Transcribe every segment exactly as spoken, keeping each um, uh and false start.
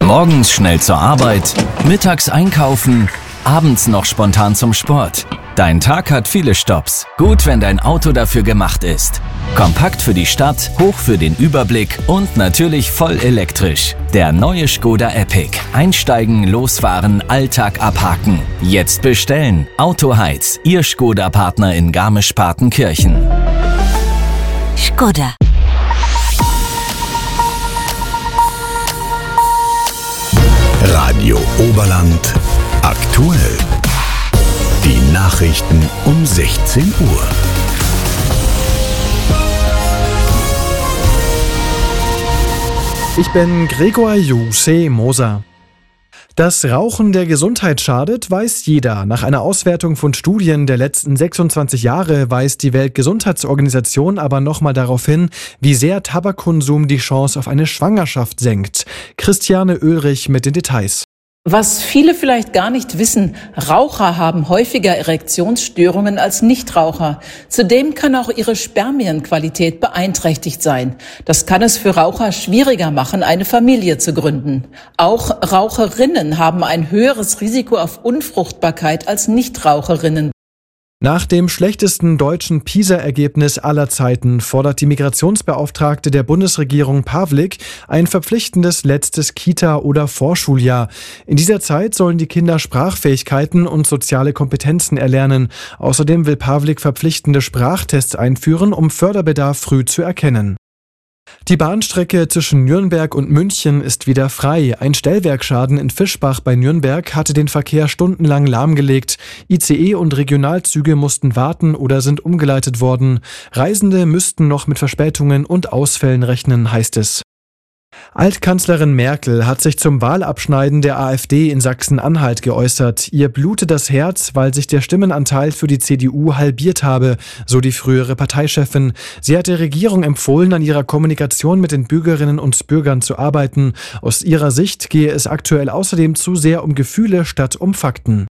Morgens schnell zur Arbeit, mittags einkaufen, abends noch spontan zum Sport. Dein Tag hat viele Stopps. Gut, wenn dein Auto dafür gemacht ist. Kompakt für die Stadt, hoch für den Überblick und natürlich voll elektrisch. Der neue Škoda Epiq. Einsteigen, losfahren, Alltag abhaken. Jetzt bestellen. Autoheiz, Ihr Škoda-Partner in Garmisch-Partenkirchen. Škoda. Radio Oberland aktuell. Die Nachrichten um sechzehn Uhr. Ich bin Gregor Juse Moser. Dass Rauchen der Gesundheit schadet, weiß jeder. Nach einer Auswertung von Studien der letzten sechsundzwanzig Jahre weist die Weltgesundheitsorganisation aber nochmal darauf hin, wie sehr Tabakkonsum die Chance auf eine Schwangerschaft senkt. Christiane Oehlrich mit den Details. Was viele vielleicht gar nicht wissen, Raucher haben häufiger Erektionsstörungen als Nichtraucher. Zudem kann auch ihre Spermienqualität beeinträchtigt sein. Das kann es für Raucher schwieriger machen, eine Familie zu gründen. Auch Raucherinnen haben ein höheres Risiko auf Unfruchtbarkeit als Nichtraucherinnen. Nach dem schlechtesten deutschen PISA-Ergebnis aller Zeiten fordert die Migrationsbeauftragte der Bundesregierung Pawlik ein verpflichtendes letztes Kita- oder Vorschuljahr. In dieser Zeit sollen die Kinder Sprachfähigkeiten und soziale Kompetenzen erlernen. Außerdem will Pawlik verpflichtende Sprachtests einführen, um Förderbedarf früh zu erkennen. Die Bahnstrecke zwischen Nürnberg und München ist wieder frei. Ein Stellwerkschaden in Fischbach bei Nürnberg hatte den Verkehr stundenlang lahmgelegt. I C E und Regionalzüge mussten warten oder sind umgeleitet worden. Reisende müssten noch mit Verspätungen und Ausfällen rechnen, heißt es. Altkanzlerin Merkel hat sich zum Wahlabschneiden der AfD in Sachsen-Anhalt geäußert. Ihr blute das Herz, weil sich der Stimmenanteil für die C D U halbiert habe, so die frühere Parteichefin. Sie hat der Regierung empfohlen, an ihrer Kommunikation mit den Bürgerinnen und Bürgern zu arbeiten. Aus ihrer Sicht gehe es aktuell außerdem zu sehr um Gefühle statt um Fakten.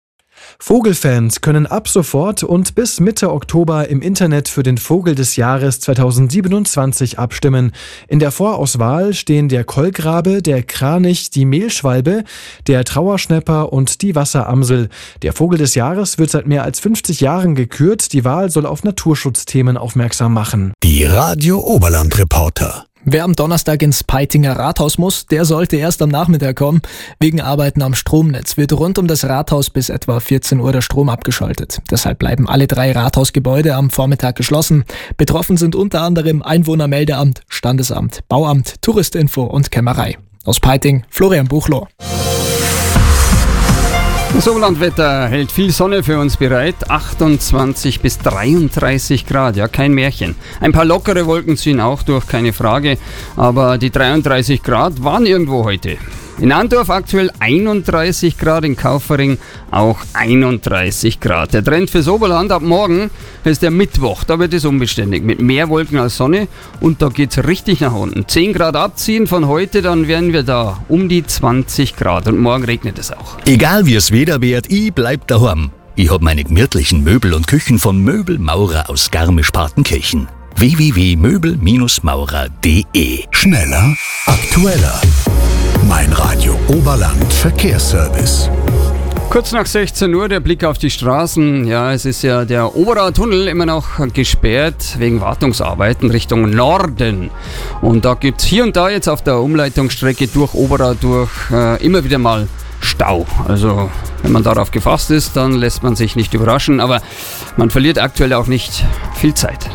Vogelfans können ab sofort und bis Mitte Oktober im Internet für den Vogel des Jahres zweitausendsiebenundzwanzig abstimmen. In der Vorauswahl stehen der Kolkrabe, der Kranich, die Mehlschwalbe, der Trauerschnäpper und die Wasseramsel. Der Vogel des Jahres wird seit mehr als fünfzig Jahren gekürt. Die Wahl soll auf Naturschutzthemen aufmerksam machen. Die Radio Oberland Reporter. Wer am Donnerstag ins Peitinger Rathaus muss, der sollte erst am Nachmittag kommen. Wegen Arbeiten am Stromnetz wird rund um das Rathaus bis etwa vierzehn Uhr der Strom abgeschaltet. Deshalb bleiben alle drei Rathausgebäude am Vormittag geschlossen. Betroffen sind unter anderem Einwohnermeldeamt, Standesamt, Bauamt, Touristinfo und Kämmerei. Aus Peiting, Florian Buchloh. Das Oberlandwetter hält viel Sonne für uns bereit. achtundzwanzig bis dreiunddreißig Grad, ja, kein Märchen. Ein paar lockere Wolken ziehen auch durch, keine Frage. Aber die dreiunddreißig Grad waren irgendwo heute. In Andorf aktuell einunddreißig Grad, in Kaufering auch einunddreißig Grad. Der Trend fürs Oberland ab morgen ist der Mittwoch. Da wird es unbeständig mit mehr Wolken als Sonne und da geht's richtig nach unten. zehn Grad abziehen von heute, dann wären wir da um die zwanzig Grad und morgen regnet es auch. Egal wie es Wetter wird, ich bleib daheim. Ich hab meine gemütlichen Möbel und Küchen von Möbelmaurer aus Garmisch-Partenkirchen. w w w punkt möbel maurer punkt d e. Schneller, aktueller. Mein Radio Oberland Verkehrsservice. Kurz nach sechzehn Uhr der Blick auf die Straßen. Ja, es ist ja der Oberaer Tunnel immer noch gesperrt wegen Wartungsarbeiten Richtung Norden. Und da gibt es hier und da jetzt auf der Umleitungsstrecke durch Oberaer durch äh, immer wieder mal Stau. Also wenn man darauf gefasst ist, dann lässt man sich nicht überraschen. Aber man verliert aktuell auch nicht viel Zeit.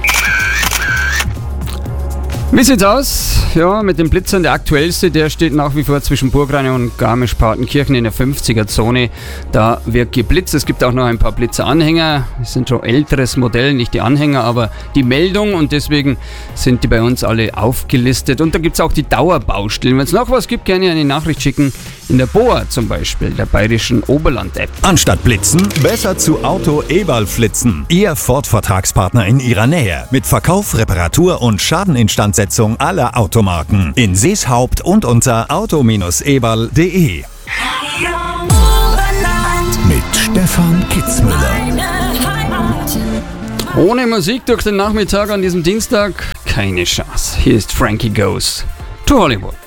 Wie sieht's aus? Ja, mit den Blitzern, der aktuellste, der steht nach wie vor zwischen Burgrane und Garmisch-Partenkirchen in der fünfziger-Zone. Da wird geblitzt. Es gibt auch noch ein paar Blitzeranhänger. Das sind schon älteres Modell, nicht die Anhänger, aber die Meldung und deswegen sind die bei uns alle aufgelistet. Und da gibt's auch die Dauerbaustellen. Wenn es noch was gibt, gerne eine Nachricht schicken. In der B O A zum Beispiel, der bayerischen Oberland-App. Anstatt blitzen, besser zu Auto Eberl flitzen. Ihr Ford-Vertragspartner in ihrer Nähe. Mit Verkauf, Reparatur und Schadeninstandsetzung aller Automarken. In Seeshaupt und unter auto eberl punkt d e. Mit Stefan Kitzmüller. Ohne Musik durch den Nachmittag an diesem Dienstag keine Chance. Hier ist Frankie Goes to Hollywood.